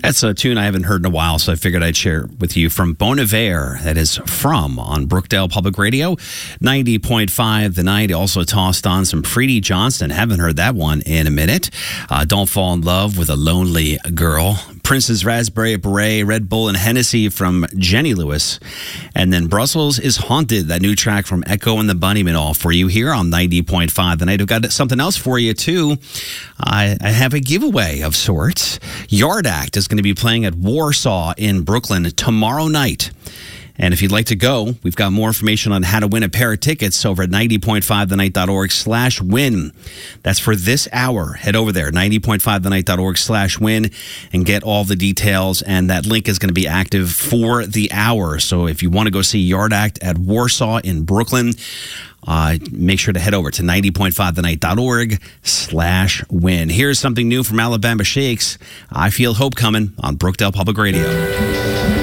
That's a tune I haven't heard in a while, so I figured I'd share it with you from Bon Iver. That is From on Brookdale Public Radio, 90.5 The Night. Also tossed on some Freddie Johnston. Haven't heard that one in a minute. Don't Fall in Love with a Lonely Girl. Prince's Raspberry Beret, Red Bull, and Hennessy from Jenny Lewis. And then Brussels is Haunted, that new track from Echo and the Bunnymen, all for you here on 90.5 The Night. I've got something else for you, too. I have a giveaway of sorts. Yard Act is going to be playing at Warsaw in Brooklyn tomorrow night. And if you'd like to go, we've got more information on how to win a pair of tickets over at 90.5thenight.org/win. That's for this hour. Head over there, 90.5thenight.org/win, and get all the details. And that link is going to be active for the hour. So if you want to go see Yard Act at Warsaw in Brooklyn, make sure to head over to 90.5thenight.org/win. Here's something new from Alabama Shakes. I Feel Hope Coming on Brookdale Public Radio.